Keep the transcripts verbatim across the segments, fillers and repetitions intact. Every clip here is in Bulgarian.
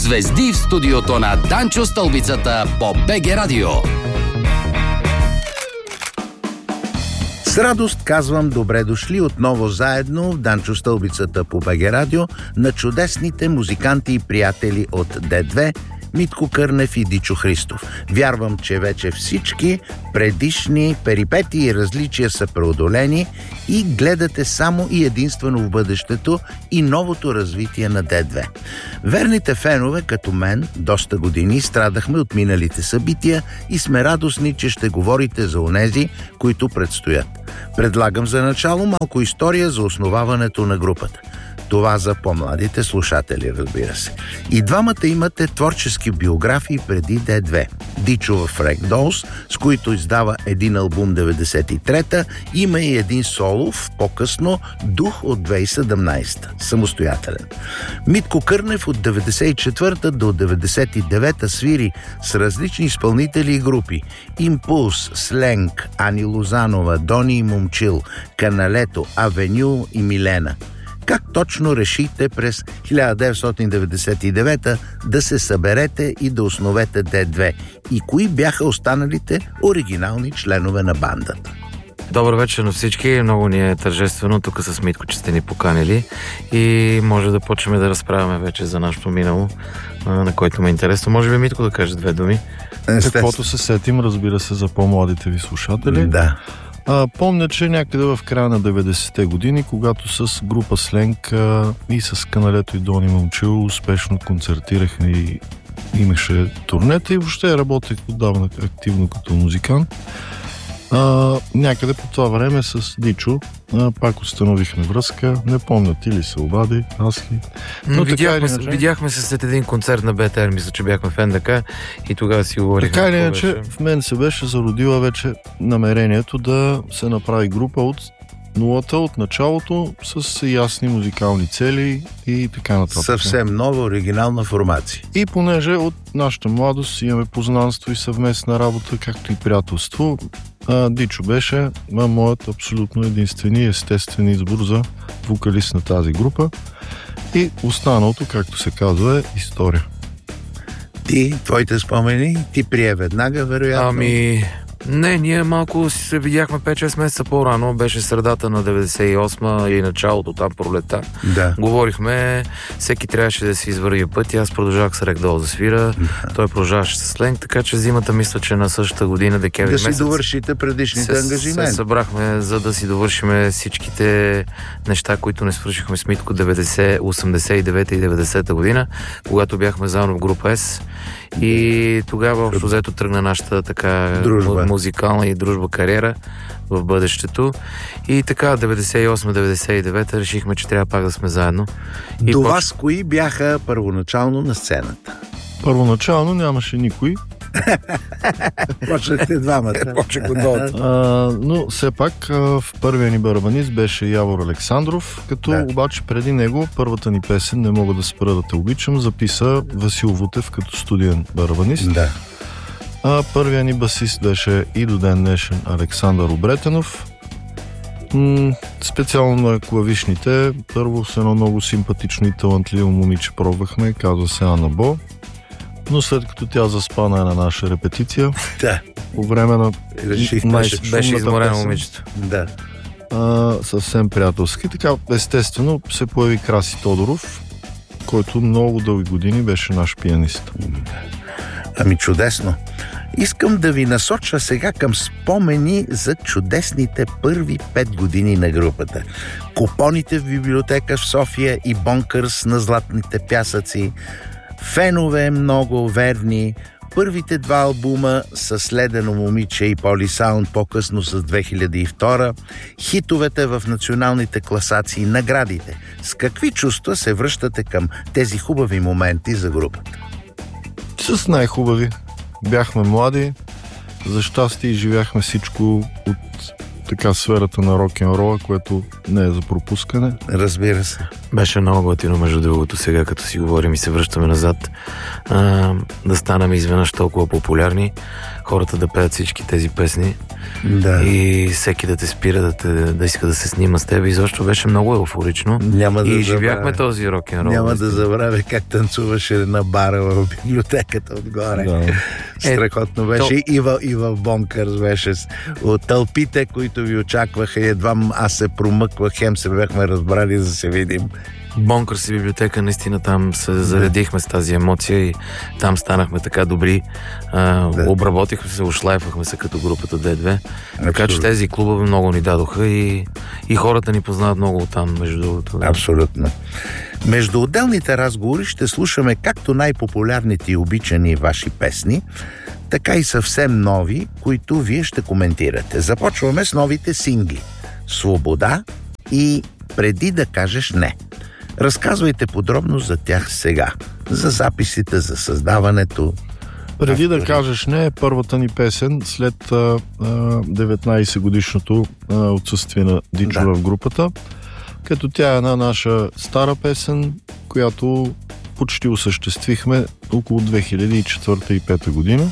Звезди в студиото на Данчо Стълбицата по БГ Радио. С радост казвам добре дошли отново заедно в Данчо Стълбицата по БГ Радио на чудесните музиканти и приятели от Д две, Митко Кърнев и Дичо Христов. Вярвам, че вече всички предишни перипетии и различия са преодолени и гледате само и единствено в бъдещето и новото развитие на Д две. Верните фенове, като мен, доста години страдахме от миналите събития и сме радостни, че ще говорите за онези, които предстоят. Предлагам за начало малко история за основаването на групата. Това за по-младите слушатели, разбира се. И двамата имате творчески биографии преди Д две. Дичо в Rag Dolls, с които издава един албум деветдесет и трета, има и един солов, по-късно, Дух от две хиляди и седемнадесета, самостоятелен. Митко Кърнев от деветдесет и четвърта до деветдесет и девета свири с различни изпълнители и групи. Импулс, Сленг, Ани Лозанова, Дони и Момчил, Каналето, Авеню и Милена. Как точно решихте през хиляда деветстотин деветдесет и девета да се съберете и да основете Д две? И кои бяха останалите оригинални членове на бандата? Добър вечер на всички. Много ни е тържествено тук с Митко, че сте ни поканили и може да почнем да разправяме вече за нашето минало, на който ме е интересно. Може би Митко да каже две думи. Каквото се сетим, разбира се, за по-младите ви слушатели. Да. А, помня, че някъде в края на деветдесетте години, когато с група Сленг а, и с Каналето и Дони Момчил успешно концертирахме и имаше турнета и въобще работех отдавна активно като музикант. А, някъде по това време с Дичо а, пак установихме връзка. Не помня, ти ли се обади, аз ли. Но видяхме, така, видяхме се след един концерт на БТР, мисля, че бяхме в НДК и тогава си говорихме. Така или иначе, в мен се беше зародила вече намерението да се направи група от нулата, от началото, с ясни музикални цели и така нататък. Съвсем нова, оригинална формация. И понеже от нашата младост имаме познанство и съвместна работа, както и приятелство, а, Дичо беше а, моят абсолютно единствени естествен избор за вокалист на тази група. И останалото, както се казва, е история. Ти, твоите спомени, ти прие веднага, вероятно? Ами... Не, ние малко се видяхме пет-шест месеца по-рано, беше средата на деветдесет и осма и началото, там пролета. Да. Говорихме, всеки трябваше да си извърви пъти, аз продължавах с Rag Dolls да свира, да. Той продължаваше с Сленг, така че зимата мисля, че на същата година, декември месец... Да си довършите предишните се, ангажименти. Се събрахме, за да си довършиме всичките неща, които не свършихме с Митко деветдесет, осемдесет и девета и деветдесета година, когато бяхме заедно в група С. И тогава общо взето тръгна нашата така дружба. Музикална и дружба кариера в бъдещето. И така, деветдесет и осма деветдесет и девета решихме, че трябва пак да сме заедно. И До поч... вас кои бяха първоначално на сцената? Първоначално нямаше никой. Почнахте двамата. Почнах отдолу. Но все пак в първия ни барабанист беше Явор Александров, като да. Обаче преди него първата ни песен "Не мога да спра да те обичам" записа Васил Вутев като студиен барабанист. Да. А първия ни басист беше и до ден днешен Александър Обретенов. М- специално на клавишните, първо с едно много симпатично и талантливо момиче пробвахме, казва се Ана Бо. Но след като тя заспа на една наша репетиция, да. По време на най-шумната беше изморено момичето. Да. А, съвсем приятелски. Така, естествено, се появи Краси Тодоров, който много дълги години беше наш пианист. Ами чудесно. Искам да ви насоча сега към спомени за чудесните първи пет години на групата. Купоните в библиотека в София и бонкърс на златните пясъци, фенове много верни, първите два албума с Ледено момиче и Полисаунд, по-късно с две хиляди и втора, хитовете в националните класации, наградите. С какви чувства се връщате към тези хубави моменти за групата? С най-хубави. Бяхме млади, за щастие изживяхме всичко от така сферата на рок-н-рола, което не е за пропускане. Разбира се. Беше много готино, между другото, сега като си говорим и се връщаме назад, а, да станем изведнъж толкова популярни, хората да пеят всички тези песни Да. и всеки да те спира, да, те, да иска да се снима с теб. И защо беше много еуфорично. Няма да и живяхме забравя. този рок-н-рол. Няма да забравя как танцуваше на бара в библиотеката отгоре. Да. Страхотно беше. то- И, в, и в Бонкърс беше. с- От тълпите, които ви очакваха, едва аз се промъквах, хем се бяхме разбрали да се видим. Бонкърс и библиотека, наистина там се заредихме с тази емоция и там станахме така добри. А, Да. Обработихме се, ушлайфахме се като групата Д две. Така че Абсолютно. тези клубове много ни дадоха и, и хората ни познават много оттам, между другото. Да. Абсолютно. Между отделните разговори ще слушаме както най-популярните и обичани ваши песни, така и съвсем нови, които вие ще коментирате. Започваме с новите сингли «Свобода» и «Преди да кажеш не». Разказвайте подробно за тях сега. За записите, за създаването. Преди да Автори. кажеш не е първата ни песен след а, а, деветнайсет годишното а, отсъствие на Дичо Да. в групата, като тя е една наша стара песен, която почти осъществихме около две хиляди и четвърта и пета година.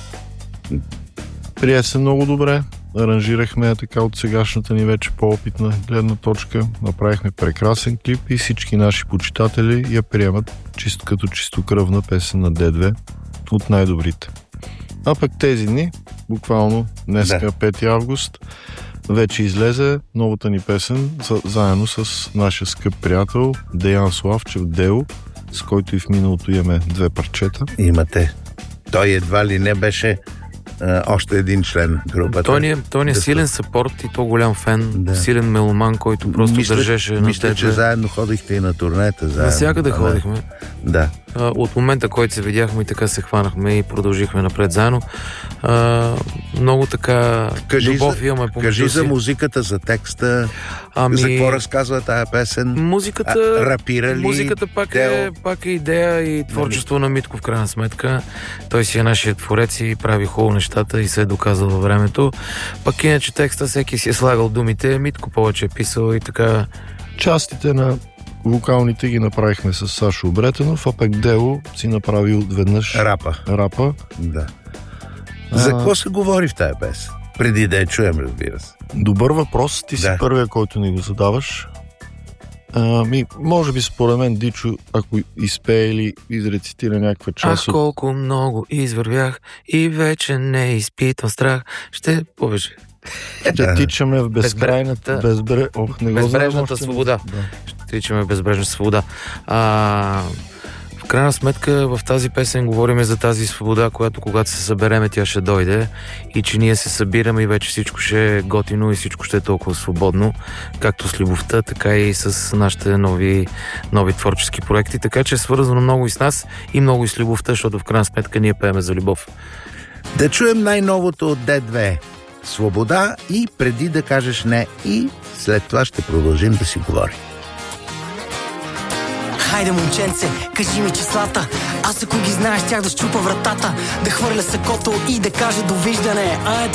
Прие се много добре, аранжирахме така от сегашната ни вече по-опитна гледна точка, направихме прекрасен клип и всички наши почитатели я приемат чист като чистокръвна песен на Д две от най-добрите. А пък тези дни, буквално днеска, Да. пети август, вече излезе новата ни песен за, заедно с нашия скъп приятел Деян Славчев Део, с който и в миналото имаме две парчета. Имате. Той едва ли не беше а, още един член на групата. Той ни е, той ни е Да. силен съпорт и то голям фен, Да. силен меломан, който просто мисля, държеше на Мисля, че теб. заедно ходихте и на турнета. Заедно. Навсякъде Да, ходихме. Да. А, От момента, който се видяхме и така се хванахме и продължихме напред заедно. А, много така Кажи любов за- имаме помежду Кажи за си. музиката, за текста, Ами, за какво разказва тая песен. Музиката, А, рапира ли? музиката пак, Тео? е, пак е идея и творчество на Митко в крайна сметка. Той си е нашия творец и прави хубаво нещата и се е доказал във времето. Пак иначе текста всеки си е слагал думите, Митко повече е писал и така. Частите на вокалните ги направихме с Сашо Обретенов, а пък Дело си направил веднъж Рапа. рапа. Да. За какво се говори в тая песен? Преди да я чуем, разбира се. Добър въпрос. Ти си Да. първия, който ни го задаваш. Ами, може би според мен Дичо, ако изпее или изрецитира някаква Ах, част от... колко много извървях и вече не изпитвам страх. Ще повече. Ще тичаме в безкрайната... Безбре- Безбре... Ох, не го знам Безбрежната още. свобода. Да. Ще тичаме безбрежна свобода. А, в крайна сметка в тази песен говорим за тази свобода, която когато се събереме, тя ще дойде и че ние се събираме и вече всичко ще е готино и всичко ще е толкова свободно, както с любовта, така и с нашите нови, нови творчески проекти. Така че е свързано много и с нас и много и с любовта, защото в крайна сметка ние пееме за любов. Да чуем най-новото от Д две. Свобода и преди да кажеш не. И след това ще продължим да си говорим. Хайде, момченце, кажи ми числата. Аз ако ги знаеш, тях да щупа вратата, да хвърля сакото и да кажа довиждане. Айде,